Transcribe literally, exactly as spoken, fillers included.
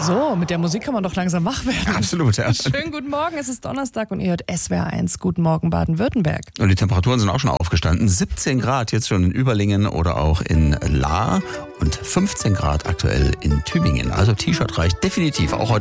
So, mit der Musik kann man doch langsam wach werden. Absolut, ja. Schönen guten Morgen, es ist Donnerstag und ihr hört S W R eins. Guten Morgen Baden-Württemberg. Und die Temperaturen sind auch schon aufgestanden. siebzehn Grad jetzt schon in Überlingen oder auch in Lahr und fünfzehn Grad aktuell in Tübingen. Also T-Shirt reicht definitiv auch heute